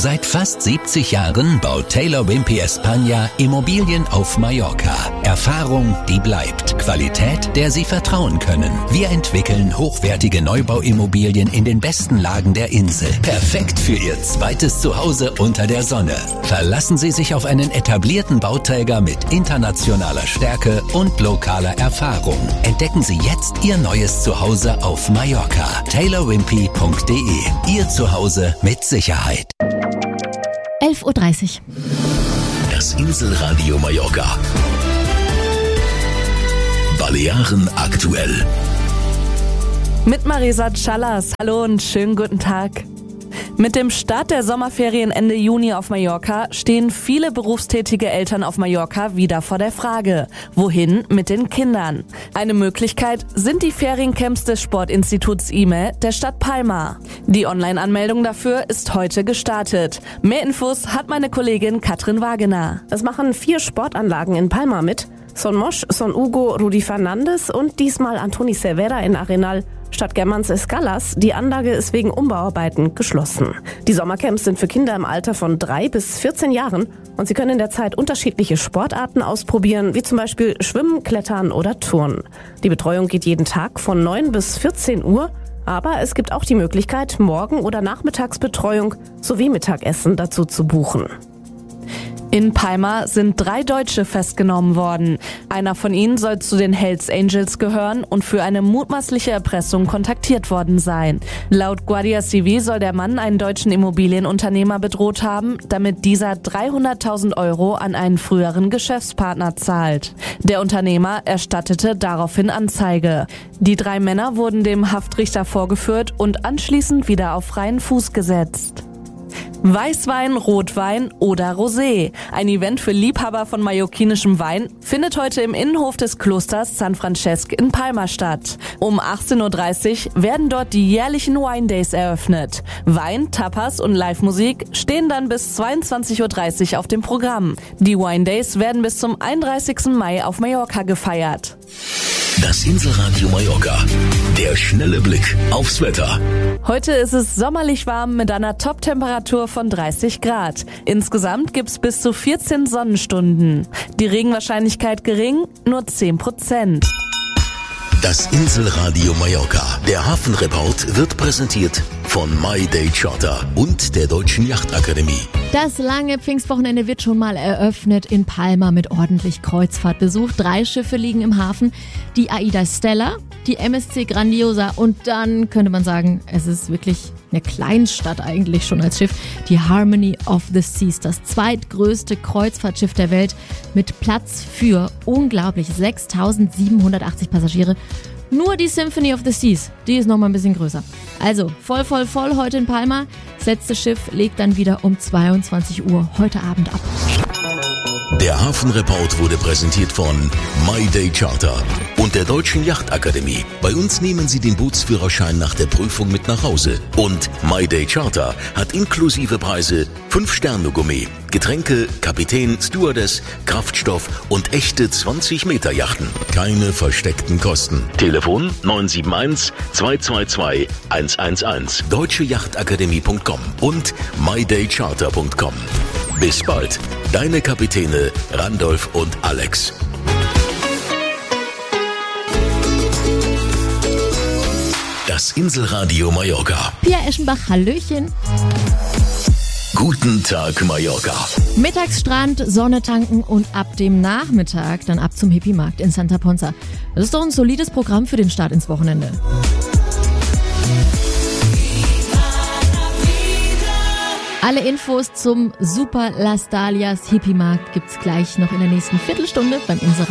Seit fast 70 Jahren baut Taylor Wimpey España Immobilien auf Mallorca. Erfahrung, die bleibt. Qualität, der Sie vertrauen können. Wir entwickeln hochwertige Neubauimmobilien in den besten Lagen der Insel. Perfekt für Ihr zweites Zuhause unter der Sonne. Verlassen Sie sich auf einen etablierten Bauträger mit internationaler Stärke und lokaler Erfahrung. Entdecken Sie jetzt Ihr neues Zuhause auf Mallorca. taylorwimpey.de. Ihr Zuhause mit Sicherheit. 11:30 Uhr. Das Inselradio Mallorca. Balearen aktuell. Mit Marisa Callas. Hallo und schönen guten Tag. Mit dem Start der Sommerferien Ende Juni auf Mallorca stehen viele berufstätige Eltern auf Mallorca wieder vor der Frage: Wohin mit den Kindern? Eine Möglichkeit sind die Feriencamps des Sportinstituts IME der Stadt Palma. Die Online-Anmeldung dafür ist heute gestartet. Mehr Infos hat meine Kollegin Katrin Wagener. Es machen 4 Sportanlagen in Palma mit. Son Mosch, Son Hugo, Rudi Fernandes und diesmal Antoni Cervera in Arenal. Statt Germans Escalas, die Anlage ist wegen Umbauarbeiten geschlossen. Die Sommercamps sind für Kinder im Alter von 3 bis 14 Jahren und sie können in der Zeit unterschiedliche Sportarten ausprobieren, wie zum Beispiel Schwimmen, Klettern oder Turnen. Die Betreuung geht jeden Tag von 9 bis 14 Uhr, aber es gibt auch die Möglichkeit, Morgen- oder Nachmittagsbetreuung sowie Mittagessen dazu zu buchen. In Palma sind 3 Deutsche festgenommen worden. Einer von ihnen soll zu den Hells Angels gehören und für eine mutmaßliche Erpressung kontaktiert worden sein. Laut Guardia Civil soll der Mann einen deutschen Immobilienunternehmer bedroht haben, damit dieser 300.000 € an einen früheren Geschäftspartner zahlt. Der Unternehmer erstattete daraufhin Anzeige. Die 3 Männer wurden dem Haftrichter vorgeführt und anschließend wieder auf freien Fuß gesetzt. Weißwein, Rotwein oder Rosé. Ein Event für Liebhaber von mallorquinischem Wein findet heute im Innenhof des Klosters San Francesc in Palma statt. Um 18:30 Uhr werden dort die jährlichen Wine Days eröffnet. Wein, Tapas und Live-Musik stehen dann bis 22:30 Uhr auf dem Programm. Die Wine Days werden bis zum 31. Mai auf Mallorca gefeiert. Das Inselradio Mallorca. Der schnelle Blick aufs Wetter. Heute ist es sommerlich warm mit einer Top-Temperatur von 30 Grad. Insgesamt gibt's bis zu 14 Sonnenstunden. Die Regenwahrscheinlichkeit gering, nur 10%. Das Inselradio Mallorca. Der Hafenreport wird präsentiert von My Day Charter und der Deutschen Yachtakademie. Das lange Pfingstwochenende wird schon mal eröffnet in Palma mit ordentlich Kreuzfahrtbesuch. 3 Schiffe liegen im Hafen. Die AIDA Stella, die MSC Grandiosa und dann könnte man sagen, es ist wirklich eine Kleinstadt eigentlich schon als Schiff. Die Harmony of the Seas, das zweitgrößte Kreuzfahrtschiff der Welt mit Platz für unglaublich 6.780 Passagiere. Nur die Symphony of the Seas, die ist noch mal ein bisschen größer. Also voll heute in Palma. Das letzte Schiff legt dann wieder um 22 Uhr heute Abend ab. Der Hafenreport wurde präsentiert von My Day Charter und der Deutschen Yachtakademie. Bei uns nehmen Sie den Bootsführerschein nach der Prüfung mit nach Hause. Und My Day Charter hat inklusive Preise 5-Sterne-Gourmet, Getränke, Kapitän, Stewardess, Kraftstoff und echte 20-Meter-Yachten. Keine versteckten Kosten. Telefon 971 222 111. deutscheyachtakademie.com und mydaycharter.com. Bis bald. Deine Kapitäne Randolph und Alex. Das Inselradio Mallorca. Pia Eschenbach, Hallöchen. Guten Tag, Mallorca. Mittagsstrand, Sonne tanken und ab dem Nachmittag dann ab zum Hippie-Markt in Santa Ponsa. Das ist doch ein solides Programm für den Start ins Wochenende. Alle Infos zum Super Las Dalias Hippie-Markt gibt's gleich noch in der nächsten Viertelstunde beim Inselradio.